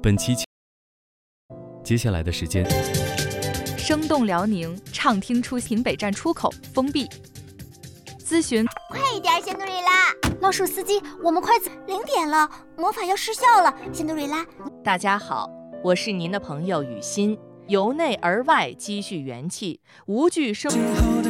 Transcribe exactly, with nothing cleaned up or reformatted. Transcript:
本期接下来的时间， 生动辽宁，畅听出行北站出口封闭。咨询， 快一点，仙杜瑞拉！老鼠司机，我们快零点了，魔法要失效了，仙杜瑞拉。 大家好，我是您的朋友雨欣，由内而外积蓄元气，无惧生。